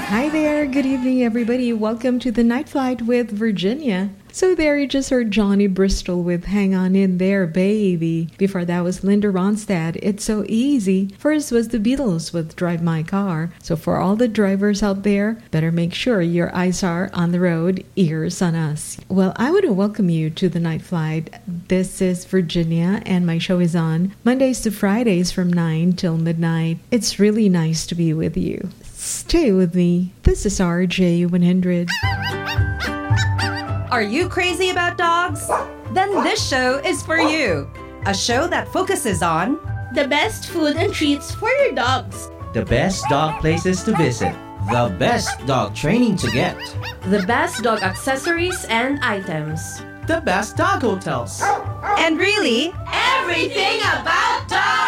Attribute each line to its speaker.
Speaker 1: Hi there, good evening everybody. Welcome to the Night Flight with Virginia. So there you just heard Johnny Bristol with Hang On In There, Baby. Before that was Linda Ronstadt, It's So Easy. First was the Beatles with Drive My Car. So for all the drivers out there, better make sure your eyes are on the road, ears on us. Well, I want to welcome you to the Night Flight. This is Virginia and my show is on Mondays to Fridays from 9 till midnight. It's really nice to be with you. Stay with me. This is RJ100.
Speaker 2: Are you crazy about dogs? Then this show is for you. A show that focuses on
Speaker 3: the best food and treats for your dogs,
Speaker 4: the best dog places to visit, the best dog training to get,
Speaker 5: the best dog accessories and items,
Speaker 6: the best dog hotels,
Speaker 2: and really,
Speaker 3: everything about dogs!